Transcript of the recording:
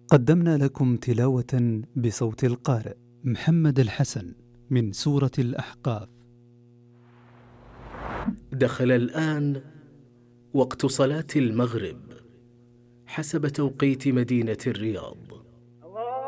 قدمنا لكم تلاوة بصوت القارئ محمد الحسن من سورة الأحقاف. دخل الآن وقت صلاة المغرب حسب توقيت مدينة الرياض.